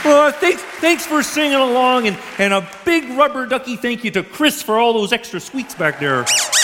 Thanks for singing along, and a big rubber ducky thank you to Chris for all those extra squeaks back there.